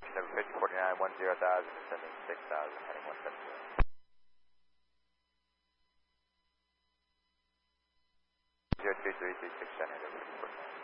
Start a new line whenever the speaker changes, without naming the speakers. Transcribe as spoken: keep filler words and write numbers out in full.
Number fifty forty-nine, one zero thousand, descending six thousand, heading one seven zero. Zero two three three six center, fifty forty-nine.